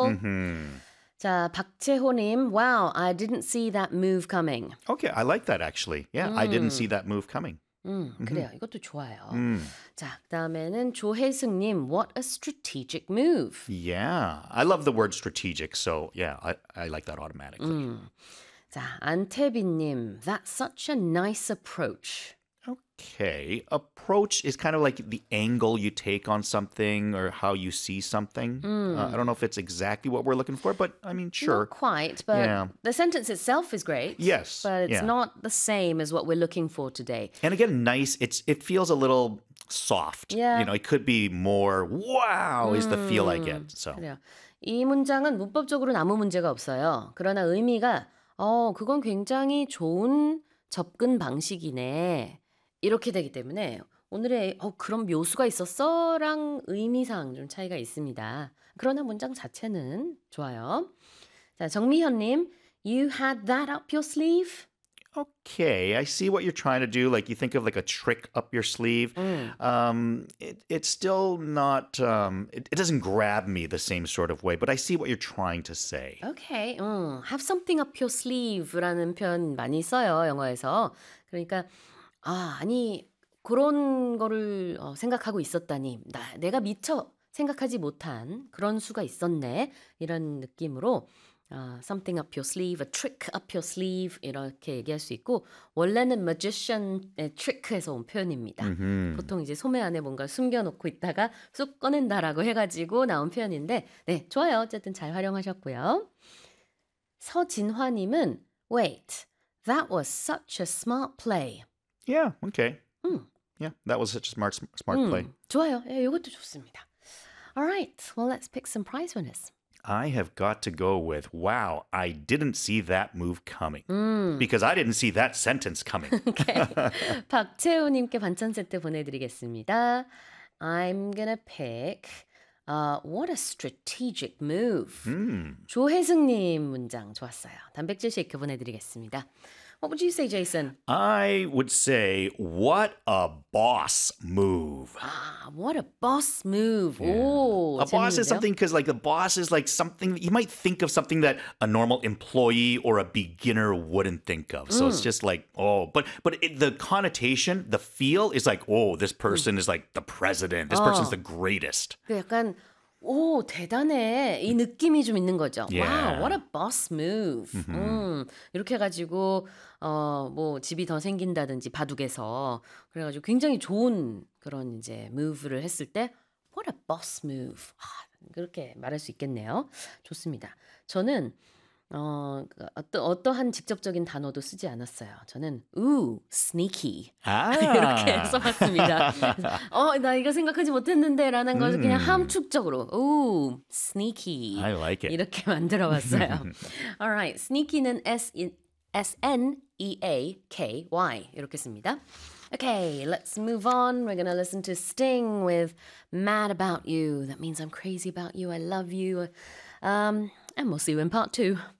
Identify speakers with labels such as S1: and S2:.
S1: 자, 박재호님, wow, I didn't see that move coming.
S2: Okay, I like that actually. Yeah, I didn't see that move coming.
S1: 그래요. 이것도 좋아요. 자, 그다음에는 조혜승님, what a strategic move.
S2: Yeah, I love the word strategic, so yeah, I like that automatically.
S1: 자, 안태빈님, that's such a nice approach.
S2: Okay, approach is kind of like the angle you take on something or how you see something. I don't know if it's exactly what we're looking for, but I mean, sure.
S1: Not quite, but the sentence itself is great.
S2: Yes.
S1: But it's not the same as what we're looking for today.
S2: And again, nice, it feels a little soft.
S1: Yeah.
S2: You know, it could be more, wow, is the feel I get. So.
S1: 그래요. 이 문장은 문법적으로는 아무 문제가 없어요. 그러나 의미가, 그건 굉장히 좋은 접근 방식이네. 이렇게 되기 때문에 오늘의 그런 묘수가 있었어랑 의미상 좀 차이가 있습니다. 그러나 문장 자체는 좋아요. 자, 정미현님, you had that up your sleeve?
S2: Okay, I see what you're trying to do. Like you think of like a trick up your sleeve. It's still not, it doesn't grab me the same sort of way, but I see what you're trying to say.
S1: Okay, have something up your sleeve라는 표현 많이 써요, 영어에서. 그러니까 아니 그런 거를 생각하고 있었다니 내가 미처 생각하지 못한 그런 수가 있었네 이런 느낌으로 something up your sleeve, a trick up your sleeve 이렇게 얘기할 수 있고 원래는 magician의 trick에서 온 표현입니다. 보통 이제 소매 안에 뭔가 숨겨놓고 있다가 쑥 꺼낸다라고 해가지고 나온 표현인데 네 좋아요. 어쨌든 잘 활용하셨고요. 서진화님은 wait, that was such a smart play.
S2: Yeah, okay. Yeah, that was such a smart play.
S1: 좋아요. 예, 이것도 좋습니다. All right, well, let's pick some prize winners.
S2: I have got to go with, wow, I didn't see that move coming. Because I didn't see that sentence coming.
S1: Okay. 박채우님께 반찬 세트 보내드리겠습니다. I'm gonna pick, what a strategic move. 조혜승님 문장 좋았어요. 단백질 쉐이크 보내드리겠습니다. What would you say, Jason?
S2: I would say, what a boss move.
S1: What a boss move.
S2: Yeah.
S1: 오,
S2: a boss is
S1: 재밌는데요?
S2: something because like the boss is like something you might think of something that a normal employee or a beginner wouldn't think of. So it's just like, but the connotation, the feel is like, this person is like the president. This person's the greatest.
S1: 그 약간 오 대단해 이 느낌이 좀 있는 거죠.
S2: Yeah.
S1: Wow, what a boss move. 이렇게 해가지고 뭐 집이 더 생긴다든지 바둑에서 그래가지고 굉장히 좋은 그런 이제 move를 했을 때 what a boss move. 그렇게 말할 수 있겠네요. 좋습니다. 저는 어떠한 직접적인 단어도 쓰지 않았어요. 저는 sneaky 이렇게 써봤습니다. 나 이거 생각하지 못했는데 라는 것을 그냥 함축적으로 sneaky
S2: I like it.
S1: 이렇게 만들어봤어요. Alright, sneaky는 S-N-E-A-K-Y 이렇게 씁니다. Okay, let's move on. We're going to listen to Sting with Mad About You. That means I'm crazy about you. I love you. And we'll see you in part 2.